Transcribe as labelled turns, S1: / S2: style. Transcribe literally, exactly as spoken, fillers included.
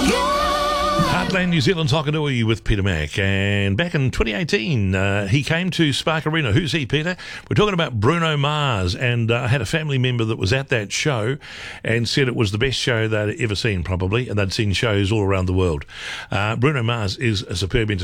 S1: Heartland New Zealand Hokanui with Peter Mack. And back in twenty eighteen, uh, he came to Spark Arena. Who's he, Peter? We're talking about Bruno Mars. And uh, I had a family member that was at that show and said it was the best show they'd ever seen, probably. And they'd seen shows all around the world. Uh, Bruno Mars is a superb entertainer.